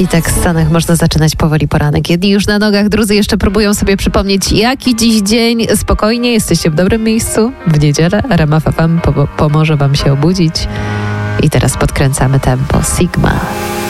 I tak w Stanach można zaczynać powoli poranek. Jedni już na nogach, drudzy jeszcze próbują sobie przypomnieć, jaki dziś dzień. Spokojnie, jesteście w dobrym miejscu. W niedzielę RMF FM pomoże wam się obudzić. I teraz podkręcamy tempo. Sigma.